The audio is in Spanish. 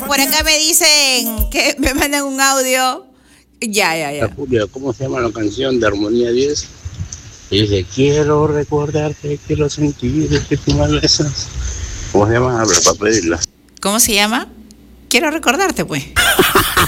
por acá me dicen que me mandan un audio. Ya. Julia, ¿cómo se llama la canción de Armonía 10? Y dice, quiero recordarte, quiero sentir que tú me besas. ¿Cómo se llama? A ver, para pedirla. ¿Cómo se llama? Quiero recordarte, pues.